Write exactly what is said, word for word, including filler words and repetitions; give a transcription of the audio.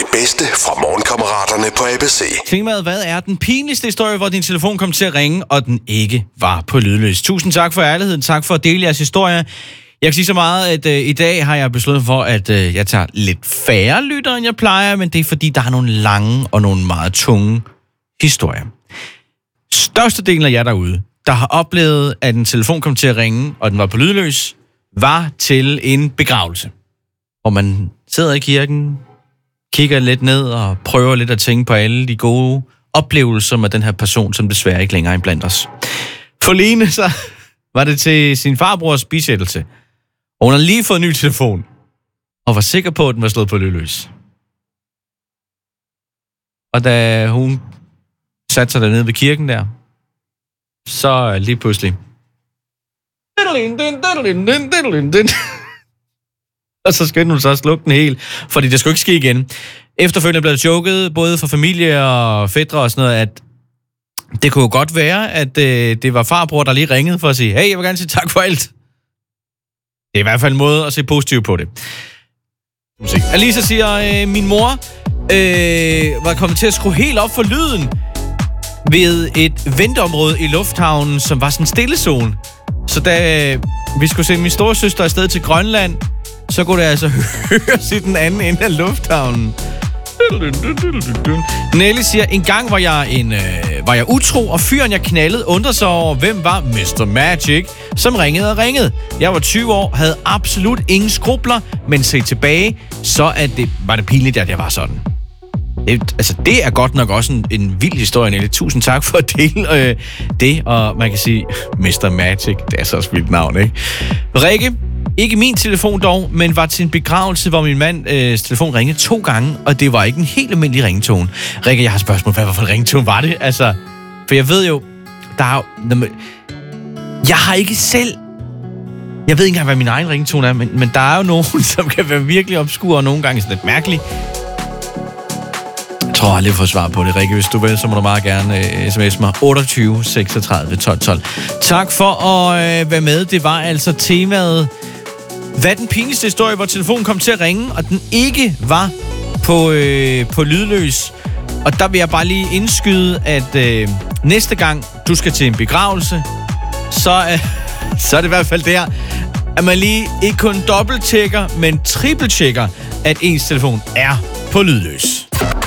bedste fra Morgenkammeraterne på A B C. Temaet, hvad er den pinligste historie, hvor din telefon kom til at ringe, og den ikke var på lydløs? Tusind tak for ærligheden. Tak for at dele jeres historie. Jeg kan sige så meget, at øh, i dag har jeg besluttet for, at øh, jeg tager lidt færre lytter, end jeg plejer, men det er fordi, der er nogle lange og nogle meget tunge historier. Størstedelen af jer derude, der har oplevet, at en telefon kom til at ringe, og den var på lydløs, var til en begravelse. Hvor man sidder i kirken, kigger lidt ned og prøver lidt at tænke på alle de gode oplevelser med den her person, som desværre ikke længere er blandt os. For Lene, så var det til sin farbrors bisættelse. Og hun har lige fået en ny telefon, og var sikker på, at den var slået på lydløs. Og da hun satte sig dernede ved kirken der, så lige pludselig... Og så skyndte hun så at slukke den helt, fordi det skulle ikke ske igen. Efterfølgende blev det joket, både for familie og fætre og sådan noget, at det kunne jo godt være, at øh, det var farbror, der lige ringede for at sige, hey, jeg vil gerne sige tak for alt. Det er i hvert fald en måde at se positivt på det. Alisa siger, øh, min mor øh, var kommet til at skrue helt op for lyden ved et venteområde i lufthavnen, som var sådan en stillezone. Så da vi skulle sende min storesøster afsted til Grønland, så kunne det altså høres i den anden ende af lufthavnen. Nelly siger, en gang var jeg, en, øh, var jeg utro, og fyren jeg knaldede undrede sig over, hvem var mister Magic, som ringede og ringede. Jeg var tyve år, havde absolut ingen skrubler, men se tilbage, så er det, var det pinligt, at jeg var sådan. Det, altså, det er godt nok også en, en vild historie, Nelly. Tusind tak for at dele øh, det, og man kan sige, mister Magic, det er så også vildt navn, ikke? Rikke, ikke min telefon dog, men var til en begravelse, hvor min mands øh, telefon ringede to gange, og det var ikke en helt almindelig ringetone. Rikke, jeg har spørgsmål, hvad for en ringetone var det? Altså, for jeg ved jo, der er jo... Jeg har ikke selv... Jeg ved ikke engang, hvad min egen ringetone er, men, men der er jo nogen, som kan være virkelig obskure, og nogle gange sådan lidt mærkelige. Jeg tror aldrig, jeg får svar på det, Rikke. Hvis du vil, så må du meget gerne øh, sms'e mig otteogtyve seksogtredive tolv tolv. Tak for at øh, være med. Det var altså temaet... Hvad er den pinligste historie, hvor telefonen kom til at ringe, og den ikke var på, øh, på lydløs? Og der vil jeg bare lige indskyde, at øh, næste gang du skal til en begravelse, så, øh, så er det i hvert fald der, at man lige ikke kun dobbelttjekker, men trippeltjekker, at ens telefon er på lydløs.